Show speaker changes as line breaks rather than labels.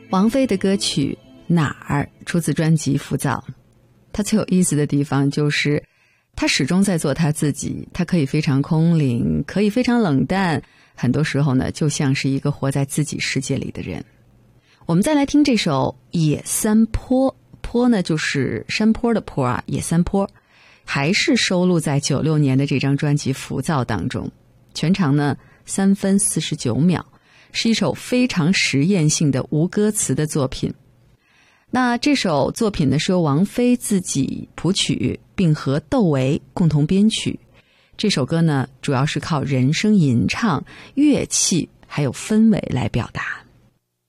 王菲的歌曲《哪儿》出自专辑《浮躁》，它最有意思的地方就是她始终在做她自己，她可以非常空灵，可以非常冷淡，很多时候呢就像是一个活在自己世界里的人。我们再来听这首《野三坡》，坡呢就是山坡的坡啊，野三坡还是收录在96年的这张专辑《浮躁》当中，全长呢3分49秒，是一首非常实验性的无歌词的作品。那这首作品呢是由王菲自己谱曲，并和窦唯共同编曲。这首歌呢主要是靠人声吟唱、乐器还有氛围来表达。